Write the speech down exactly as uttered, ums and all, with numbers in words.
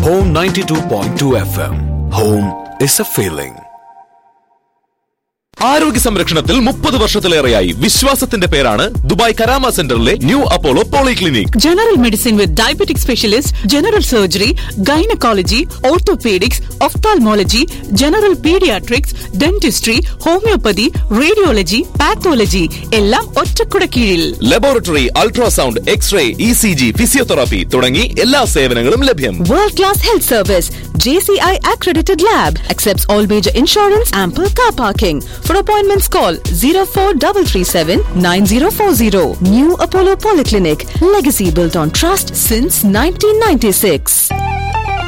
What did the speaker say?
Home ninety-two point two F M. Home is a feeling. ആരോഗ്യ സംരക്ഷണത്തിൽ മുപ്പത് വർഷത്തിലേറെയായി വിശ്വാസത്തിന്റെ പേരാണ് ദുബായ് കരാമ സെന്ററിലെ new Apollo polyclinic. General medicine വിത്ത് diabetic specialist, general surgery, gynaecology, orthopaedics, ophthalmology, general paediatrics, dentistry, homeopathy, radiology, pathology എല്ലാം ഒറ്റക്കുട കീഴിൽ. Laboratory, ultrasound, x-ray, E C G, physiotherapy തുടങ്ങി എല്ലാ സേവനങ്ങളും ലഭ്യം. World class health service, J C I accredited lab, accepts all major insurance, ample car parking. For appointments, call zero four three three seven nine zero four zero. New Apollo Polyclinic, legacy built on trust since nineteen ninety-six.